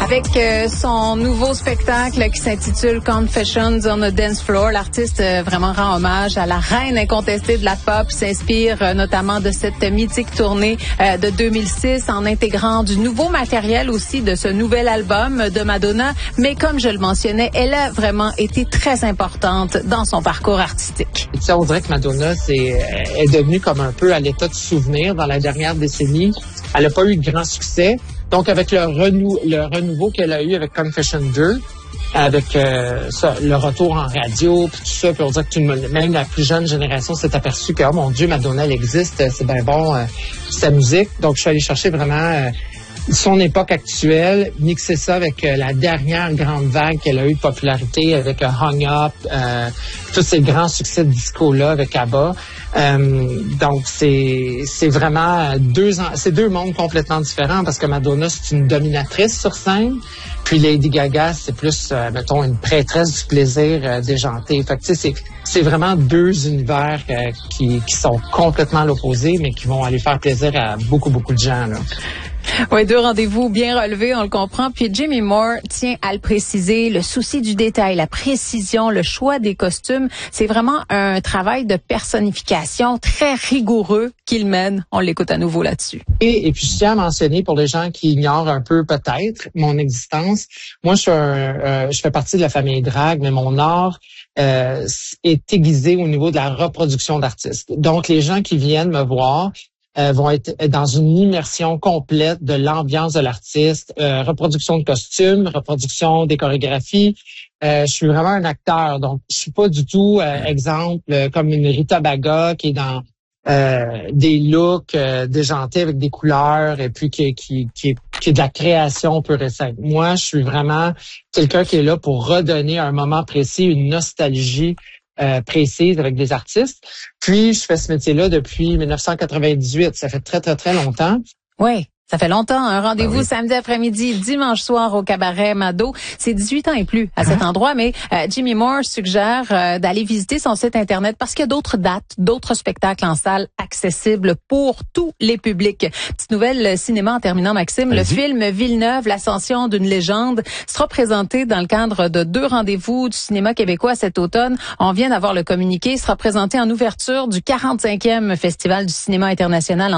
Avec son nouveau spectacle qui s'intitule Confessions on a Dance Floor, l'artiste vraiment rend hommage à la reine incontestée de la pop, s'inspire notamment de cette mythique tournée de 2006 en intégrant du nouveau matériel aussi de ce nouvel album de Madonna. Mais comme je le mentionnais, elle a vraiment été très importante dans son parcours artistique. Tu sais, on dirait que Madonna est devenue comme un peu à l'état de souvenir dans la dernière décennie. Elle n'a pas eu de grand succès. Donc, avec le renouveau qu'elle a eu avec Confession 2, avec le retour en radio, puis tout ça, puis on dirait que même la plus jeune génération s'est aperçue que, oh mon Dieu, Madonna, elle existe, c'est bien bon, sa musique. Donc, je suis allé chercher vraiment son époque actuelle, mixer ça avec la dernière grande vague qu'elle a eu de popularité avec Hung Up, tous ces grands succès de disco-là avec ABBA. Donc, c'est vraiment deux mondes complètement différents parce que Madonna, c'est une dominatrice sur scène, puis Lady Gaga, c'est plus, mettons, une prêtresse du plaisir déjanté. Fait que, tu sais, c'est vraiment deux univers qui sont complètement à l'opposé, mais qui vont aller faire plaisir à beaucoup, beaucoup de gens, là. Oui, deux rendez-vous bien relevés, on le comprend. Puis Jimmy Moore tient à le préciser, le souci du détail, la précision, le choix des costumes, c'est vraiment un travail de personnification très rigoureux qu'il mène. On l'écoute à nouveau là-dessus. Et puis, je tiens à mentionner pour les gens qui ignorent un peu peut-être mon existence, moi, je fais partie de la famille Drag, mais mon art est aiguisé au niveau de la reproduction d'artistes. Donc, les gens qui viennent me voir vont être dans une immersion complète de l'ambiance de l'artiste, reproduction de costumes, reproduction des chorégraphies. Je suis vraiment un acteur, donc je suis pas du tout, exemple, comme une Rita Baga qui est dans des looks déjantés avec des couleurs et puis qui est de la création pure et simple. Moi, je suis vraiment quelqu'un qui est là pour redonner à un moment précis une nostalgie précise avec des artistes. Puis, je fais ce métier-là depuis 1998. Ça fait très, très, très longtemps. Oui. Ça fait longtemps, un rendez-vous samedi après-midi, dimanche soir au cabaret Mado. C'est 18 ans et plus à cet endroit, mais Jimmy Moore suggère d'aller visiter son site Internet parce qu'il y a d'autres dates, d'autres spectacles en salle accessibles pour tous les publics. Petite nouvelle cinéma en terminant, Maxime. Le film Villeneuve, l'ascension d'une légende, sera présenté dans le cadre de 2 rendez-vous du cinéma québécois cet automne. On vient d'avoir le communiqué. Il sera présenté en ouverture du 45e Festival du cinéma international